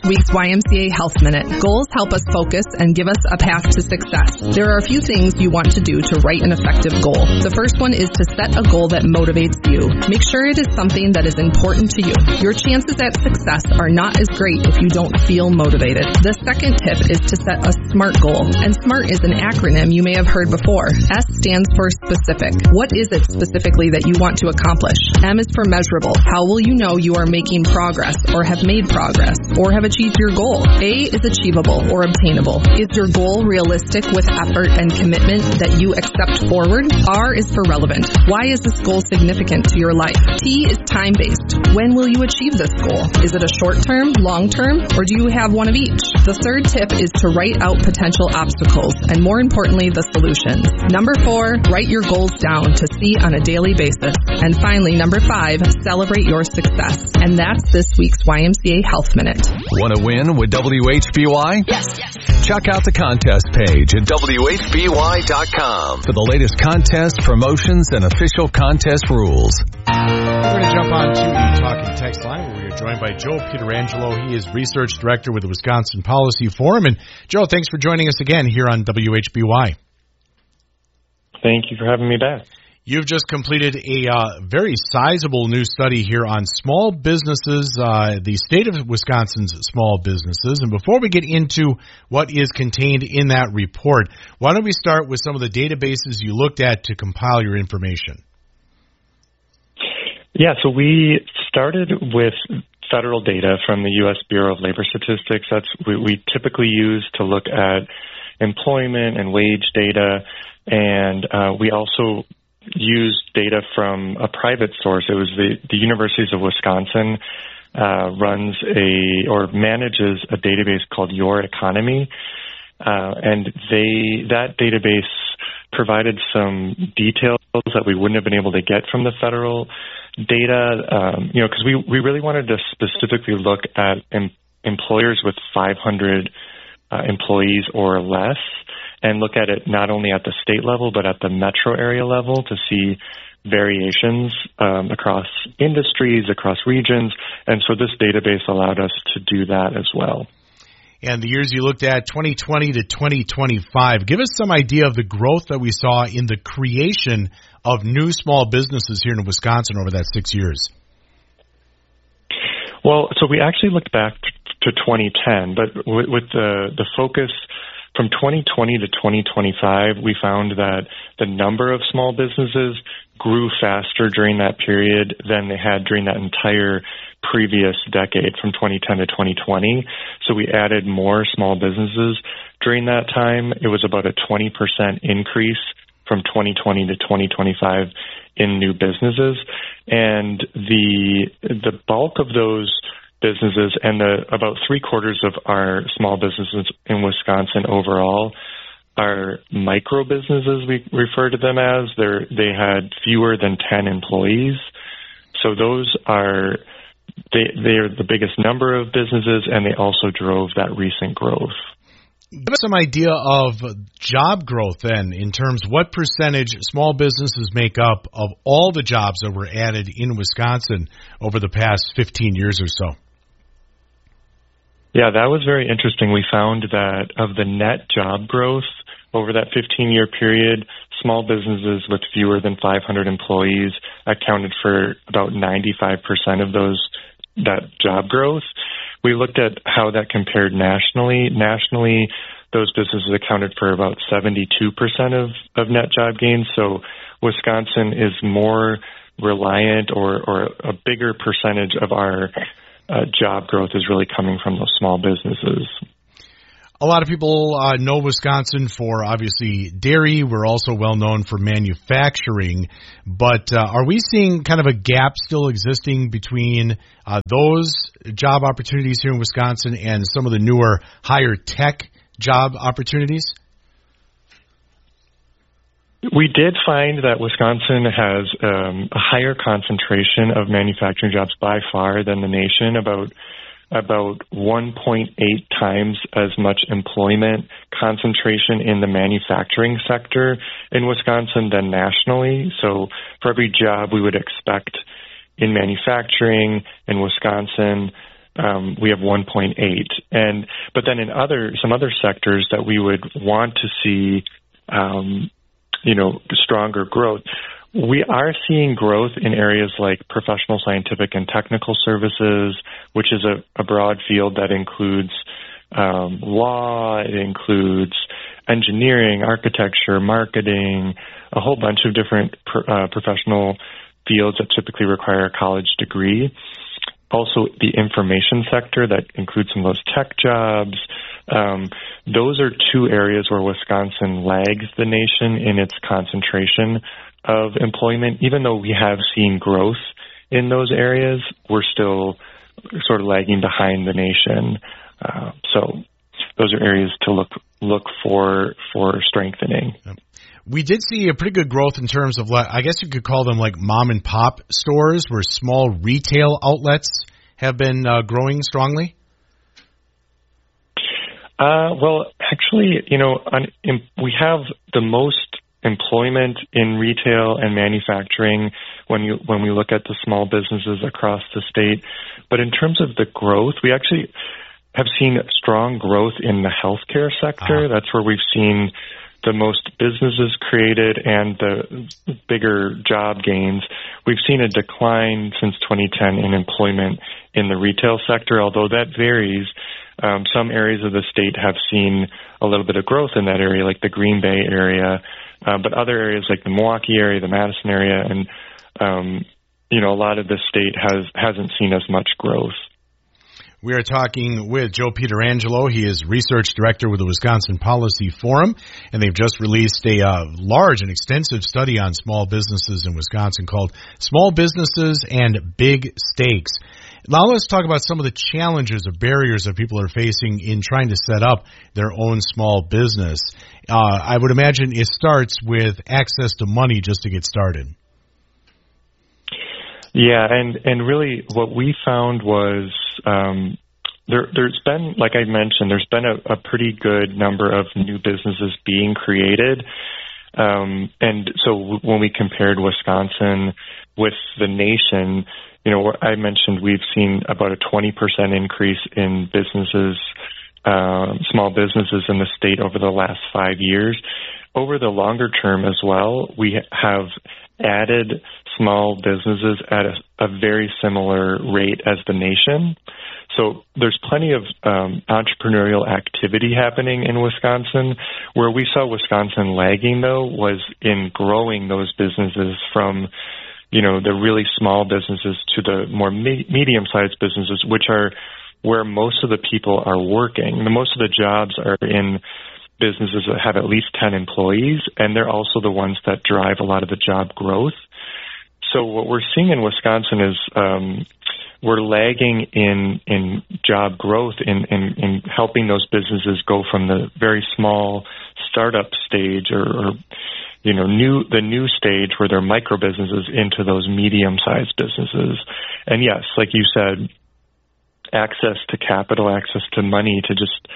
week's YMCA Health Minute. Goals help us focus and give us a path to success. There are a few things you want to do to write an effective goal. The first one is to set a goal that motivates you. Make sure it is something that is important to you. Your chances at success are not as great if you don't feel motivated. The second tip is to set a SMART goal. And SMART is an acronym you may have heard before. S stands for specific. What is it specifically that you want to accomplish? M is for measurable. How will you know you are making progress or have made progress or have achieved your goal? A is achievable or obtainable. Is your goal realistic with effort and commitment that you accept forward? R is for relevant. Why is this goal significant to your life? T is time-based. When will you achieve this goal? Is it a short-term, long-term, or do you have one of each? The third tip is to write out potential obstacles and, more importantly, the solutions. Number 4, write your goals down to see on a daily basis. And finally, number 5, celebrate your success. And that's this week's YMCA Health Minute. Want to win with WHBY? Yes. Check out the contest page at WHBY.com for the latest contest, promotions, and official contest rules. We're going to jump on to the Talking Text line where we are joined by Joe Pietrangelo. He is Research Director with the Wisconsin Policy Forum. And Joe, thanks for joining us again here on WHBY. Thank you for having me back. You've just completed a very sizable new study here on small businesses, the state of Wisconsin's small businesses. And before we get into what is contained in that report, why don't we start with some of the databases you looked at to compile your information? Yeah, so we started with federal data from the U.S. Bureau of Labor Statistics. That's we typically use to look at employment and wage data, and we also used data from a private source. It was the Universities of Wisconsin manages a database called Your Economy, and that database provided some details that we wouldn't have been able to get from the federal data, because we really wanted to specifically look at employers with 500 employees or less, and look at it not only at the state level but at the metro area level to see variations across industries, across regions. And so this database allowed us to do that as well. And the years you looked at, 2020 to 2025, give us some idea of the growth that we saw in the creation of new small businesses here in Wisconsin over that 6 years. Well, so we actually looked back to 2010, but with the focus from 2020 to 2025, we found that the number of small businesses grew faster during that period than they had during that entire previous decade from 2010 to 2020. So we added more small businesses during that time. It was about a 20% increase from 2020 to 2025 in new businesses. And the bulk of those businesses and about 3/4 of our small businesses in Wisconsin overall are micro businesses, we refer to them as. They had fewer than 10 employees. So those are they're the biggest number of businesses, and they also drove that recent growth. Give us some idea of job growth then, in terms of what percentage small businesses make up of all the jobs that were added in Wisconsin over the past 15 years or so. Yeah, that was very interesting. We found that of the net job growth over that 15-year period, small businesses with fewer than 500 employees accounted for about 95% of that job growth. We looked at how that compared nationally. Nationally, those businesses accounted for about 72% of net job gains. So Wisconsin is more reliant, or a bigger percentage of our job growth is really coming from those small businesses. A lot of people know Wisconsin for, obviously, dairy. We're also well known for manufacturing. But are we seeing kind of a gap still existing between those job opportunities here in Wisconsin and some of the newer, higher tech job opportunities? We did find that Wisconsin has a higher concentration of manufacturing jobs by far than the nation, about 1.8 times as much employment concentration in the manufacturing sector in Wisconsin than nationally. So for every job we would expect in manufacturing in Wisconsin, we have 1.8. But then in some other sectors that we would want to see, stronger growth, we are seeing growth in areas like professional, scientific, and technical services, which is a broad field that includes law, it includes engineering, architecture, marketing, a whole bunch of different professional fields that typically require a college degree. Also, the information sector, that includes some of those tech jobs. Those are two areas where Wisconsin lags the nation in its concentration of employment. Even though we have seen growth in those areas, we're still sort of lagging behind the nation. So those are areas to look for strengthening. We did see a pretty good growth in terms of, I guess you could call them like mom and pop stores, where small retail outlets have been growing strongly. Well, actually, we have the most employment in retail and manufacturing when we look at the small businesses across the state. But in terms of the growth, we actually have seen strong growth in the healthcare sector. That's where we've seen the most businesses created and the bigger job gains. We've seen a decline since 2010 in employment in the retail sector, although that varies. Some areas of the state have seen a little bit of growth in that area, like the Green Bay area, but other areas like the Milwaukee area, the Madison area, and a lot of the state hasn't seen as much growth. We are talking with Joe Pietrangelo. He is research director with the Wisconsin Policy Forum, and they've just released a large and extensive study on small businesses in Wisconsin called Small Businesses and Big Stakes. Now let's talk about some of the challenges or barriers that people are facing in trying to set up their own small business. I would imagine it starts with access to money just to get started. Yeah, and really what we found was there's been, like I mentioned, there's been a pretty good number of new businesses being created. And so when we compared Wisconsin with the nation, I mentioned we've seen about a 20% increase in businesses, small businesses in the state over the last 5 years. Over the longer term as well, we have added small businesses at a very similar rate as the nation. So there's plenty of entrepreneurial activity happening in Wisconsin. Where we saw Wisconsin lagging, though, was in growing those businesses from, the really small businesses to the more medium-sized businesses, which are where most of the people are working. Most of the jobs are in businesses that have at least 10 employees, and they're also the ones that drive a lot of the job growth. So what we're seeing in Wisconsin is we're lagging in job growth, in helping those businesses go from the very small startup stage or the new stage where they're micro businesses into those medium-sized businesses. And yes, like you said, access to capital, access to money to just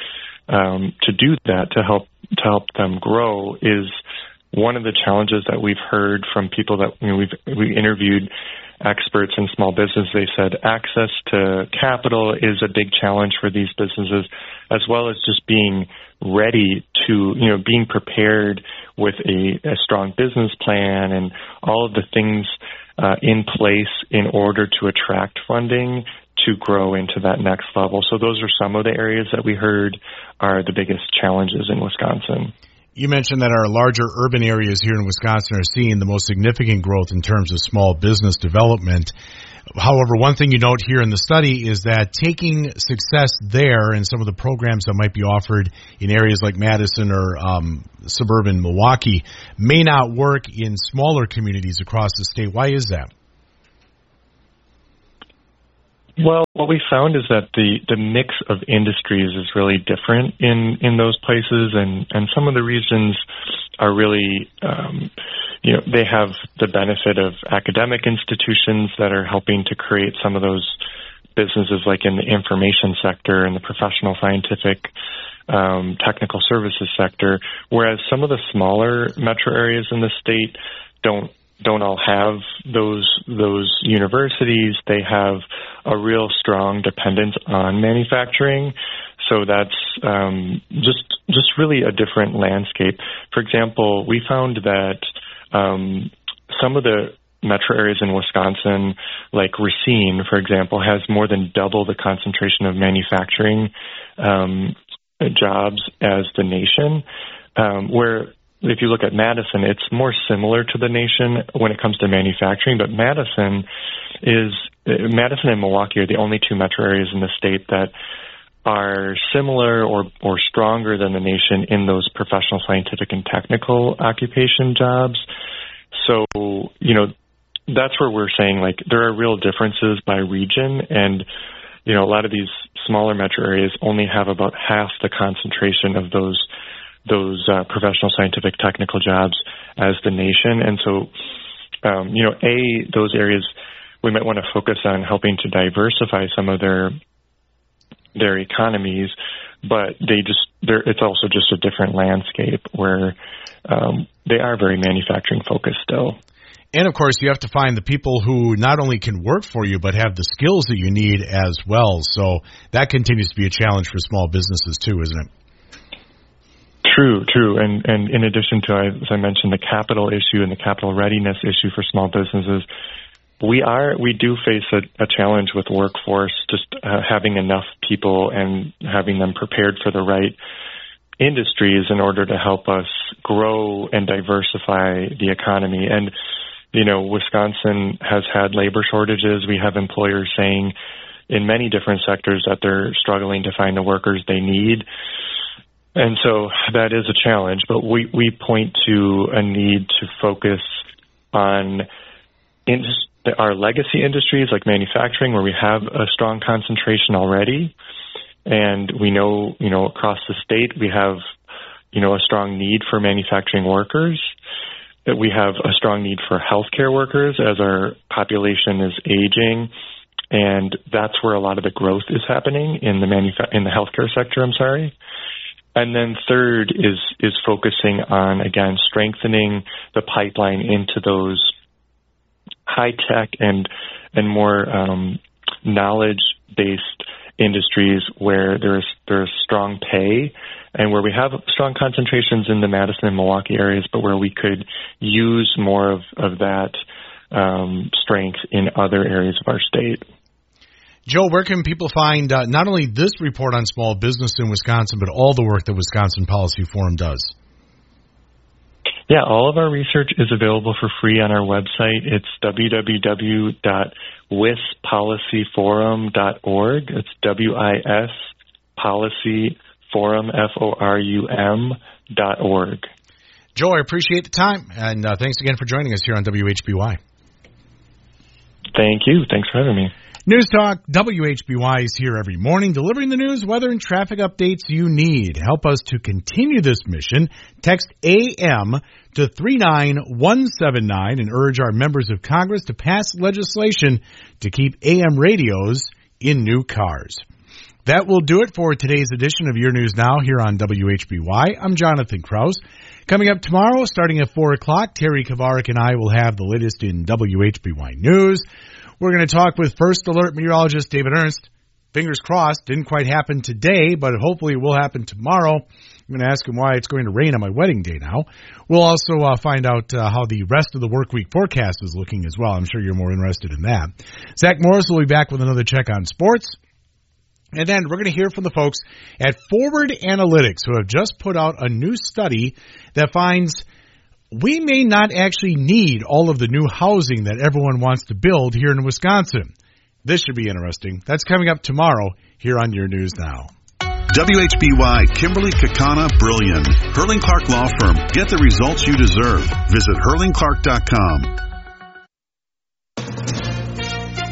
to do that, to help them grow is one of the challenges that we've heard from people that we interviewed experts in small business. They said access to capital is a big challenge for these businesses, as well as just being ready to, being prepared with a strong business plan and all of the things in place in order to attract funding to grow into that next level. So those are some of the areas that we heard are the biggest challenges in Wisconsin. You mentioned that our larger urban areas here in Wisconsin are seeing the most significant growth in terms of small business development. However, one thing you note here in the study is that taking success there and some of the programs that might be offered in areas like Madison or suburban Milwaukee may not work in smaller communities across the state. Why is that? Well, what we found is that the mix of industries is really different in those places, and some of the regions are really, they have the benefit of academic institutions that are helping to create some of those businesses, like in the information sector and the professional, scientific, technical services sector, whereas some of the smaller metro areas in the state don't don't all have those universities. They have a real strong dependence on manufacturing. So that's just really a different landscape. For example, we found that some of the metro areas in Wisconsin, like Racine, for example, has more than double the concentration of manufacturing jobs as the nation, where if you look at Madison, it's more similar to the nation when it comes to manufacturing, but Madison and Milwaukee are the only two metro areas in the state that are similar or stronger than the nation in those professional, scientific, and technical occupation jobs. So, that's where we're saying, like, there are real differences by region, and, a lot of these smaller metro areas only have about half the concentration of those professional, scientific, technical jobs as the nation. And so, those areas, we might want to focus on helping to diversify some of their economies, but it's also just a different landscape where they are very manufacturing focused still. And of course, you have to find the people who not only can work for you, but have the skills that you need as well. So that continues to be a challenge for small businesses too, isn't it? True. And in addition to, as I mentioned, the capital issue and the capital readiness issue for small businesses, we do face a challenge with workforce, just having enough people and having them prepared for the right industries in order to help us grow and diversify the economy. And, Wisconsin has had labor shortages. We have employers saying in many different sectors that they're struggling to find the workers they need. And so that is a challenge, but we point to a need to focus on our legacy industries like manufacturing, where we have a strong concentration already. And we know, across the state, we have, a strong need for manufacturing workers, that we have a strong need for healthcare workers as our population is aging. And that's where a lot of the growth is happening in the healthcare sector, And then third is focusing on, again, strengthening the pipeline into those high-tech and more knowledge-based industries where there's strong pay and where we have strong concentrations in the Madison and Milwaukee areas, but where we could use more of that strength in other areas of our state. Joe, where can people find not only this report on small business in Wisconsin, but all the work that Wisconsin Policy Forum does? Yeah, all of our research is available for free on our website. It's www.wispolicyforum.org. It's WIS Policy Forum, FORUM.org. Joe, I appreciate the time, and thanks again for joining us here on WHBY. Thank you. Thanks for having me. News Talk WHBY is here every morning, delivering the news, weather, and traffic updates you need. Help us to continue this mission. Text AM to 39179 and urge our members of Congress to pass legislation to keep AM radios in new cars. That will do it for today's edition of Your News Now here on WHBY. I'm Jonathan Krause. Coming up tomorrow, starting at 4 o'clock, Terry Kavarik and I will have the latest in WHBY News. We're going to talk with First Alert meteorologist David Ernst. Fingers crossed, didn't quite happen today, but hopefully it will happen tomorrow. I'm going to ask him why it's going to rain on my wedding day now. We'll also find out how the rest of the work week forecast is looking as well. I'm sure you're more interested in that. Zach Morris will be back with another check on sports. And then we're going to hear from the folks at Forward Analytics, who have just put out a new study that finds we may not actually need all of the new housing that everyone wants to build here in Wisconsin. This should be interesting. That's coming up tomorrow here on Your News Now. WHBY, Kimberly Kakana Brilliant. Hurling Clark Law Firm. Get the results you deserve. Visit hurlingclark.com.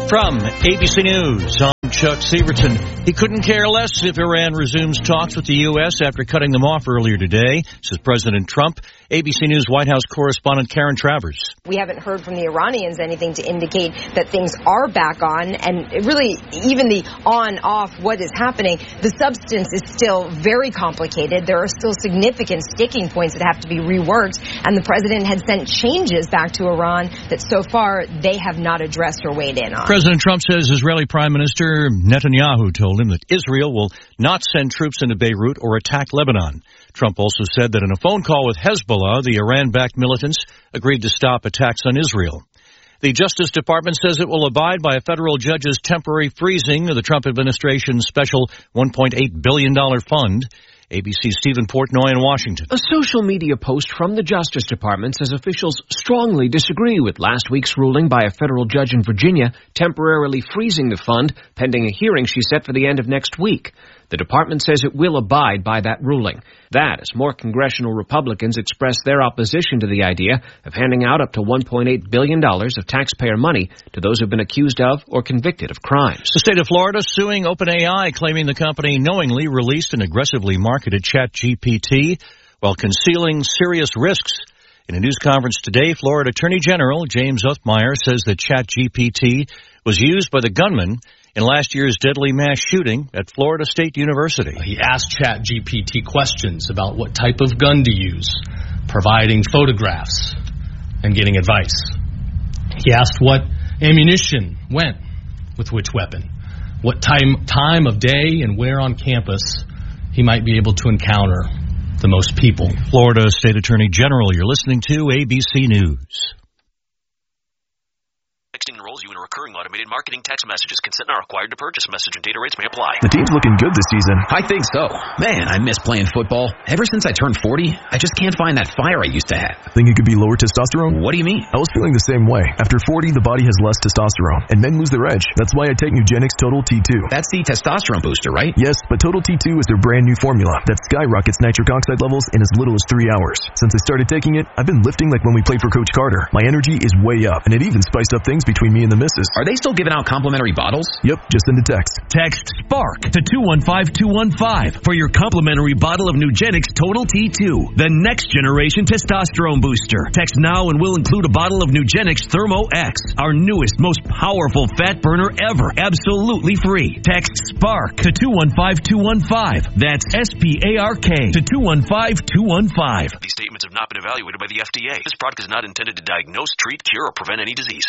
From ABC News, I'm Chuck Severson. He couldn't care less if Iran resumes talks with the U.S. after cutting them off earlier today, says President Trump. ABC News White House correspondent Karen Travers. We haven't heard from the Iranians anything to indicate that things are back on, and really even the on-off, what is happening, the substance is still very complicated. There are still significant sticking points that have to be reworked, and the president had sent changes back to Iran that so far they have not addressed or weighed in on. President Trump says Israeli Prime Minister Netanyahu told him that Israel will not send troops into Beirut or attack Lebanon. Trump also said that in a phone call with Hezbollah, the Iran-backed militants agreed to stop attacks on Israel. The Justice Department says it will abide by a federal judge's temporary freezing of the Trump administration's special $1.8 billion fund. ABC's Stephen Portnoy in Washington. A social media post from the Justice Department says officials strongly disagree with last week's ruling by a federal judge in Virginia temporarily freezing the fund pending a hearing she set for the end of next week. The department says it will abide by that ruling. That as more congressional Republicans express their opposition to the idea of handing out up to $1.8 billion of taxpayer money to those who've been accused of or convicted of crimes. The state of Florida suing OpenAI, claiming the company knowingly released and aggressively marketed ChatGPT while concealing serious risks. In a news conference today, Florida Attorney General James Othmeyer says that ChatGPT was used by the gunman in last year's deadly mass shooting at Florida State University. He asked ChatGPT questions about what type of gun to use, providing photographs and getting advice. He asked what ammunition went with which weapon, what time of day and where on campus he might be able to encounter the most people. Florida State Attorney General, you're listening to ABC News. Texting enrolls you in a recurring automated marketing text messages. Consent not required to purchase. Message and data rates may apply. The team's looking good this season. I think so. Man, I miss playing football. Ever since I turned 40, I just can't find that fire I used to have. Think it could be lower testosterone? What do you mean? I was feeling the same way. After 40, the body has less testosterone, and men lose their edge. That's why I take Nugenix Total T2. That's the testosterone booster, right? Yes, but Total T2 is their brand new formula that skyrockets nitric oxide levels in as little as 3 hours. Since I started taking it, I've been lifting like when we played for Coach Carter. My energy is way up, and it even spiced up things between me and the missus. Are they still giving out complimentary bottles? Yep, just send a text. Text SPARK to 215215 for your complimentary bottle of Nugenix Total T2, the next generation testosterone booster. Text now and we'll include a bottle of Nugenix Thermo X, our newest, most powerful fat burner ever, absolutely free. Text SPARK to 215215. That's SPARK to 215215. These statements have not been evaluated by the FDA. This product is not intended to diagnose, treat, cure, or prevent any disease.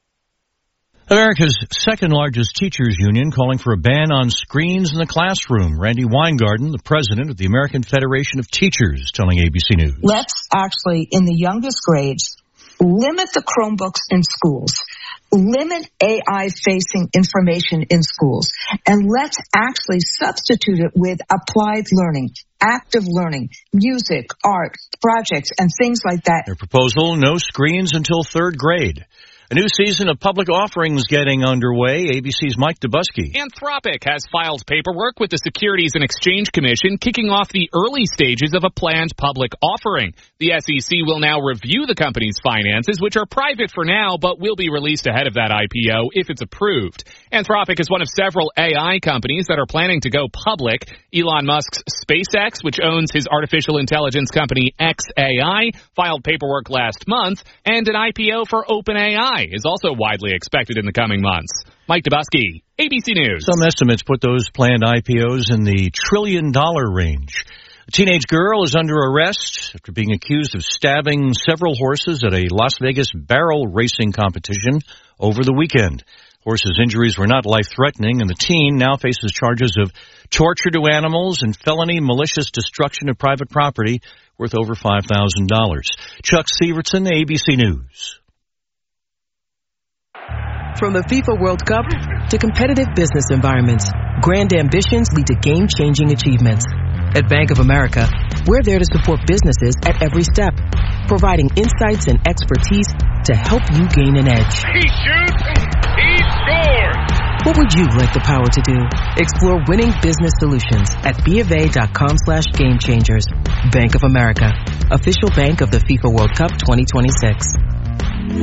America's second largest teachers union calling for a ban on screens in the classroom. Randy Weingarten, the president of the American Federation of Teachers, telling ABC News. Let's actually, in the youngest grades, limit the Chromebooks in schools, limit AI-facing information in schools, and let's actually substitute it with applied learning, active learning, music, art, projects, and things like that. Their proposal, no screens until third grade. A new season of public offerings getting underway. ABC's Mike Dubusky. Anthropic has filed paperwork with the Securities and Exchange Commission, kicking off the early stages of a planned public offering. The SEC will now review the company's finances, which are private for now, but will be released ahead of that IPO if it's approved. Anthropic is one of several AI companies that are planning to go public. Elon Musk's SpaceX, which owns his artificial intelligence company xAI, filed paperwork last month, and an IPO for OpenAI is also widely expected in the coming months. Mike Dubusky, ABC News. Some estimates put those planned IPOs in the $1 trillion range. A teenage girl is under arrest after being accused of stabbing several horses at a Las Vegas barrel racing competition over the weekend. Horses' injuries were not life-threatening, and the teen now faces charges of torture to animals and felony malicious destruction of private property worth over $5,000. Chuck Severson, ABC News. From the FIFA World Cup to competitive business environments, grand ambitions lead to game-changing achievements. At Bank of America, we're there to support businesses at every step, providing insights and expertise to help you gain an edge. He shoots, he scores! What would you like the power to do? Explore winning business solutions at BofA.com/gamechangers. Bank of America, official bank of the FIFA World Cup 2026.